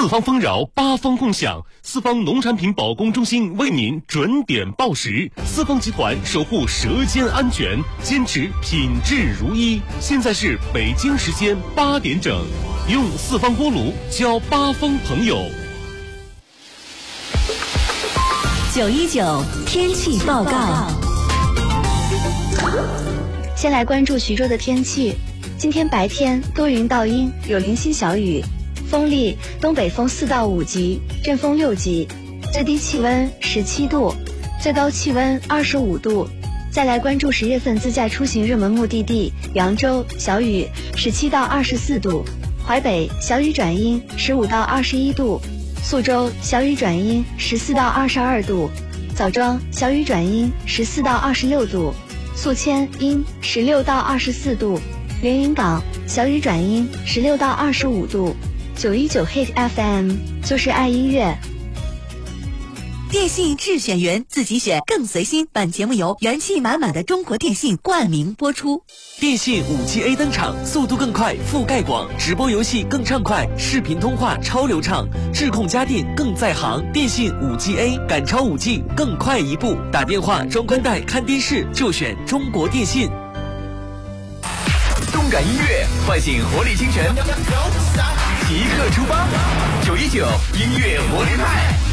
四方丰饶，八方共享。四方农产品保供中心为您准点报时。四方集团守护舌尖安全，坚持品质如一。现在是北京时间8点整，用四方锅炉交八方朋友。 919天气报告。 先来关注徐州的天气。今天白天多云到阴，有零星小雨，风力东北风4到5级，阵风6级，最低气温17度，最高气温25度。再来关注10月份自驾出行热门目的地，扬州小雨17到24度，淮北小雨转阴15到21度，宿州小雨转阴14到22度，枣庄小雨转阴14到26度，宿迁阴16到24度，连云港小雨转阴16到25度。919 Hit FM 就是爱音乐。 电信智选员，自己选更随心。本节目由元气满满的中国电信冠名播出。 电信5G A 登场，速度更快，覆盖广，直播游戏更畅快，视频通话超流畅，智控家电更在行。电信5G A 赶超5G，更快一步。打电话、装宽带、看电视就选中国电信。 动感音乐唤醒活力清泉，即刻出发！919音乐活力派。